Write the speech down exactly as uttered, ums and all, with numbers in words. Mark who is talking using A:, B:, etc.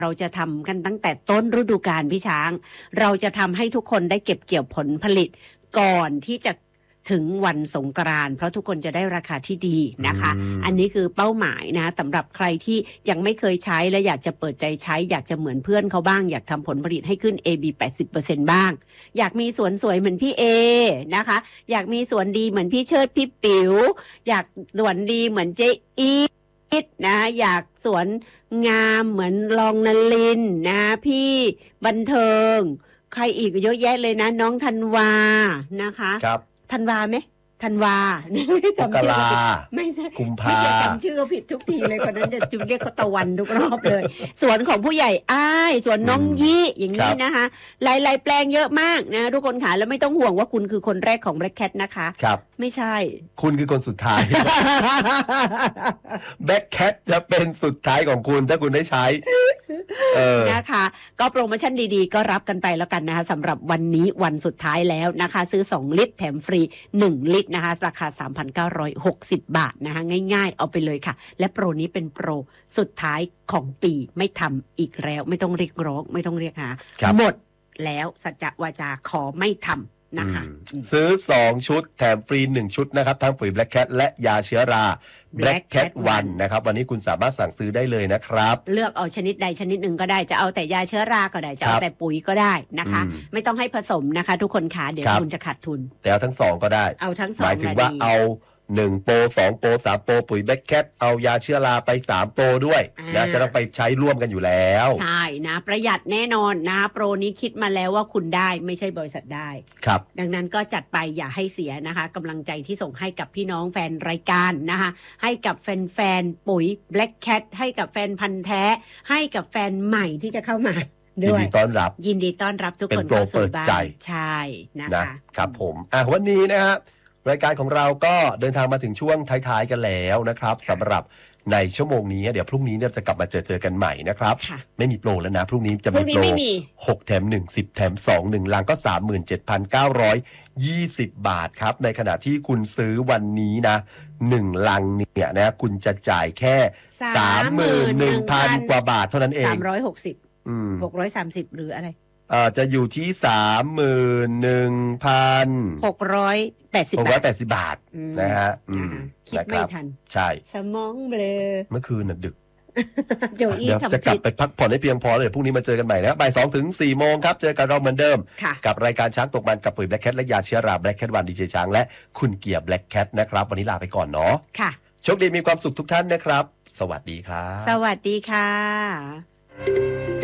A: เราจะทำกันตั้งแต่ต้นฤดูกาลพี่ช้างเราจะทำให้ทุกคนได้เก็บเกี่ยวผลผลิตก่อนที่จะถึงวันสงกรานต์เพราะทุกคนจะได้ราคาที่ดีนะคะ อ, อันนี้คือเป้าหมายนะสำหรับใครที่ยังไม่เคยใช้และอยากจะเปิดใจใช้อยากจะเหมือนเพื่อนเขาบ้างอยากทำผลผลิตให้ขึ้น เอ บี แปดสิบเปอร์เซ็นต์ บ้างอยากมีสวนสวยเหมือนพี่เอนะคะอยากมีสวนดีเหมือนพี่เชิดพี่ปิ๋วอยากสวนดีเหมือนเจ๊อีทนะอยากสวนงามเหมือนรองนลินนะพี่บันเทิงใครอีกเยอะแยะเลยนะน้องธันวานะคะ
B: ครับ
A: ธันวาไหมธันวา
B: จำชื่อ
A: ไม่ใช่
B: กุมภา
A: จำชื่อผิดทุกทีเลยคนนั้นจะจุเรียกเขาตะวันทุกรอบเลยสวนของผู้ใหญ่อ้ายสวนน้องยี่อย่างนี้นะคะหลายๆแปลงเยอะมากนะทุกคนค่ะแล้วไม่ต้องห่วงว่าคุณคือคนแรกของ Black Cat นะคะ
B: ครับ
A: ไม่ใช่
B: คุณคือคนสุดท้าย Black Cat จะเป็นสุดท้ายของคุณถ้าคุณได้ใช้
A: นะคะก็โปรโมชั่นดีๆก็รับกันไปแล้วกันนะคะสำหรับวันนี้วันสุดท้ายแล้วนะคะซื้อสองลิตรแถมฟรีหนึ่งลิตรนะคะราคา สามพันเก้าร้อยหกสิบ บาทนะคะง่ายๆเอาไปเลยค่ะและโปรนี้เป็นโปรสุดท้ายของปีไม่ทำอีกแล้วไม่ต้องเรียกร้องไม่ต้องเรียกหาหมดแล้วสัจจะวาจาขอไม่ทำนะคะ
B: ซื้อสองชุดแถมฟรีหนึ่งชุดนะครับทั้งปุ๋ย Black Cat และยาเชื้อรา Black Cat วันนะครับวันนี้คุณสามารถสั่งซื้อได้เลยนะครับ
A: เลือกเอาชนิดใดชนิดหนึ่งก็ได้จะเอาแต่ยาเชื้อราก็ได้จะเอาแต่ปุ๋ยก็ได้นะคะไม่ต้องให้ผสมนะคะทุกคนค่ะเดี๋ยวคุณจะขาดทุน
B: แต่เอาทั้งสองก็ได้
A: เอาทั้งสอง
B: หมายถึงว่าเอาหนึ่งโปรสองโปรสามโปรปุ๋ย Black Cat เอายาเชื้อราไปสามโปรด้วยนะจะต้องไปใช้ร่วมกันอยู่แล้ว
A: ใช่นะประหยัดแน่นอนนะโปรนี้คิดมาแล้วว่าคุณได้ไม่ใช่บริษัทได้
B: ครับ
A: ดังนั้นก็จัดไปอย่าให้เสียนะคะกำลังใจที่ส่งให้กับพี่น้องแฟนรายการนะคะให้กับแฟนๆปุ๋ย Black Cat ให้กับแฟนพันธุ์แท้ให้กับแฟนใหม่ที่จะเข้ามา
B: ยินดีต้อนรับ
A: ยินดีต้อนรับทุกคนเข้าสู่บ้านใช่นะคะ
B: ครับผมอ่ะวันนี้นะฮะรายการของเราก็เดินทางมาถึงช่วงท้ายๆกันแล้วนะครับสำหรับในชั่วโมงนี้เดี๋ยวพรุ่งนี้จะกลับมาเจอเจอกันใหม่นะครับไม่มีโปรแล้วนะพรุ่งนี้จะมีโปรหกแถมหนึ่ง สิบแถมสอง หนึ่งลังก็ สามหมื่นเจ็ดพันเก้าร้อยยี่สิบ บาทครับในขณะที่คุณซื้อวันนี้นะหนึ่งลังเนี่ยนะคุณจะจ่ายแค่ สามหมื่นหนึ่งพัน กว่าบาทเท่านั้นเอง
A: สามร้อยหกสิบอืมหกร้อยสามสิบหรืออะไร
B: อ่าจะอยู่ที่ สามหมื่นหนึ่งพัน
A: หกร้อยแปดสิบ
B: หกร้อยแปดสิบบาทนะฮะ
A: คิดไม่ทัน
B: ใช่
A: สมองเบลอ
B: เมื่อคืนน่ะดึก
A: เดี๋ยว
B: จะกลับไปพักผ่อนให้เพียงพอเลยพรุ่งนี้มาเจอกันใหม่นะบ่ายสองถึงสี่โมงครับเจอกับเราเหมือนเดิมกับรายการช้างตกมันกับปุ๋ย Black Cat และยาเชื้อรา Black Cat วันดีเจช้างและคุณเกียร์ Black Cat นะครับวันนี้ลาไปก่อนเนาะ
A: ค่ะ
B: โชคดีมีความสุขทุกท่านนะครับสวัสดีครับ
A: สวัสดีค่ะ